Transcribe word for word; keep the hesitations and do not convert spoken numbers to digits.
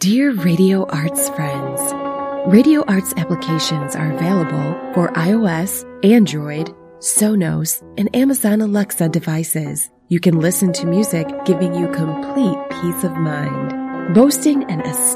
Dear Radio Arts friends, Radio Arts applications are available for iOS, Android, Sonos, and Amazon Alexa devices. You can listen to music giving you complete peace of mind. Boasting an